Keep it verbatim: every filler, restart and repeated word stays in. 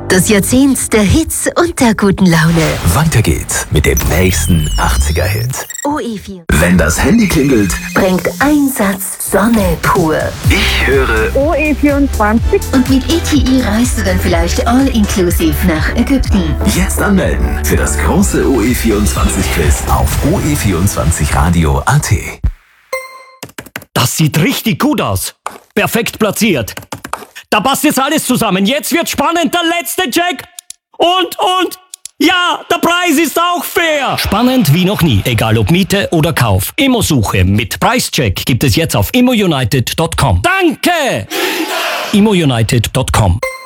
Das Jahrzehnt der Hits und der guten Laune. Weiter geht's mit dem nächsten achtziger-Hit. O E vier. Wenn das Handy klingelt, Bringt ein Satz Sonne pur. ich höre O E vierundzwanzig. Und mit E T I reist du dann vielleicht all-inclusive nach Ägypten. jetzt anmelden für das große O E vierundzwanzig Quiz auf o e vierundzwanzig radio punkt a t. Das sieht richtig gut aus. Perfekt platziert. Da passt jetzt alles zusammen. Jetzt wird spannend. Der letzte Check. Und, und, ja, der Preis ist auch fair. Spannend wie noch nie. Egal ob Miete oder Kauf. Immosuche mit Preischeck gibt es jetzt auf immo united punkt com. Danke! immo united punkt com